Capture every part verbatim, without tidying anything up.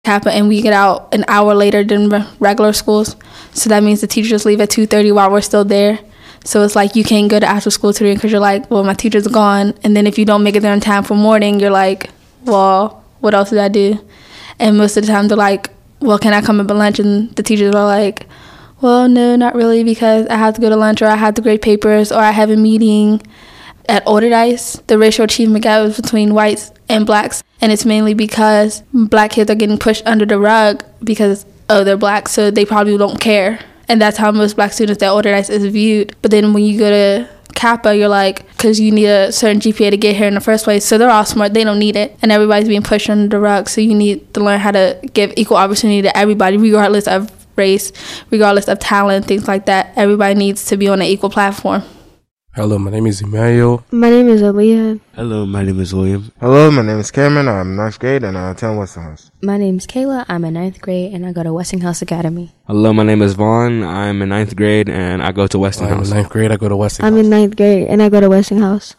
Kappa, and we get out an hour later than regular schools. So that means the teachers leave at two thirty while we're still there. So it's like you can't go to after school tutoring because you're like, well, my teacher's gone. And then if you don't make it there in time for morning, you're like, well, what else did I do? And most of the time they're like, well, can I come up at lunch? And the teachers are like, well, no, not really, because I have to go to lunch, or I have to grade papers, or I have a meeting. At Oderdice, the racial achievement gap is between whites and blacks, and it's mainly because black kids are getting pushed under the rug because, oh, they're black, so they probably don't care. And that's how most black students at Oderdice is viewed. But then when you go to Kappa, you're like, because you need a certain G P A to get here in the first place, so they're all smart, they don't need it, and everybody's being pushed under the rug, so you need to learn how to give equal opportunity to everybody, regardless of race, regardless of talent, things like that. Everybody needs to be on an equal platform. Hello, my name is Emmanuel. My name is Aaliyah. Hello, my name is William. Hello, my name is Cameron. I'm ninth grade and I attend Westinghouse. My name is Kayla. I'm in ninth grade and I go to Westinghouse Academy. Hello, my name is Vaughn. I'm in ninth grade and I go to Westinghouse. I'm in ninth grade. I go to Westinghouse. I'm in ninth grade and I go to Westinghouse.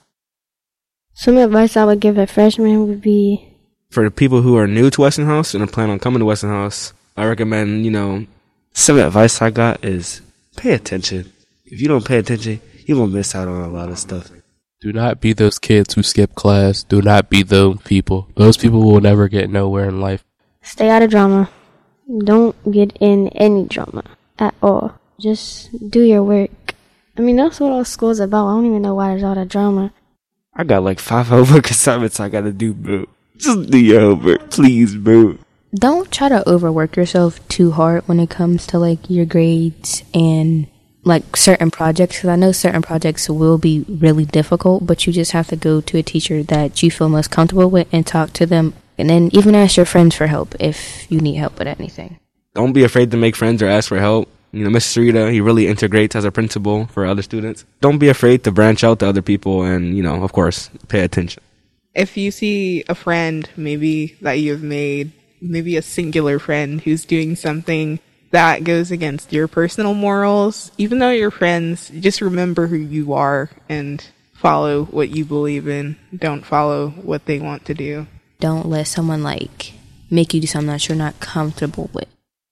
Some advice I would give a freshman would be, for the people who are new to Westinghouse and are planning on coming to Westinghouse, I recommend, you know, some advice I got is pay attention. If you don't pay attention, you will miss out on a lot of stuff. Do not be those kids who skip class. Do not be those people. Those people will never get nowhere in life. Stay out of drama. Don't get in any drama at all. Just do your work. I mean, that's what all school's about. I don't even know why there's all that drama. I got like five homework assignments I gotta do, bro. Just do your homework, please, bro. Don't try to overwork yourself too hard when it comes to like your grades and like certain projects, because I know certain projects will be really difficult, but you just have to go to a teacher that you feel most comfortable with and talk to them, and then even ask your friends for help if you need help with anything. Don't be afraid to make friends or ask for help. You know, Mister Sarita, he really integrates as a principal for other students. Don't be afraid to branch out to other people and, you know, of course, pay attention. If you see a friend maybe that you've made, maybe a singular friend who's doing something that goes against your personal morals, even though you're friends, just remember who you are and follow what you believe in. Don't follow what they want to do. Don't let someone like make you do something that you're not comfortable with.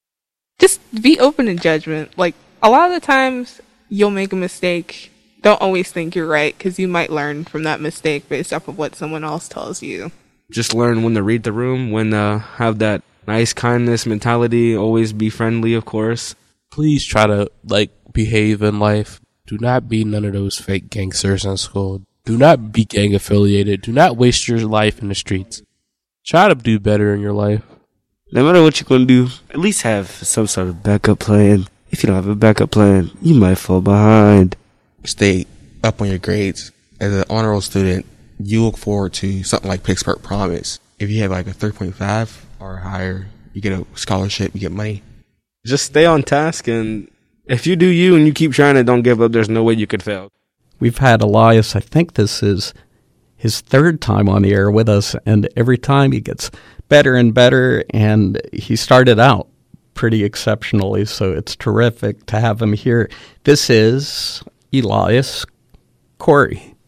Just be open to judgment. Like, a lot of the times you'll make a mistake. Don't always think you're right, because you might learn from that mistake based off of what someone else tells you. Just learn when to read the room, when to have that nice kindness mentality, always be friendly, of course. Please try to, like, behave in life. Do not be none of those fake gangsters in school. Do not be gang affiliated. Do not waste your life in the streets. Try to do better in your life. No matter what you're going to do, at least have some sort of backup plan. If you don't have a backup plan, you might fall behind. Stay up on your grades. As an honor roll student, you look forward to something like Pittsburgh Promise. If you have like a three point five or higher, you get a scholarship, you get money. Just stay on task, and if you do you and you keep trying it, don't give up. There's no way you could fail. We've had Elias, I think this is his third time on the air with us, and every time he gets better and better, and he started out pretty exceptionally, so it's terrific to have him here. This is Elias Corey.